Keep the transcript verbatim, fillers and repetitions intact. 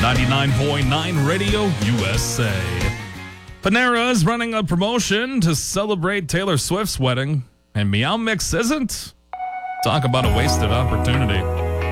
ninety-nine point nine Radio U S A. Panera is running a promotion to celebrate Taylor Swift's wedding, and Meow Mix isn't. Talk about a wasted opportunity.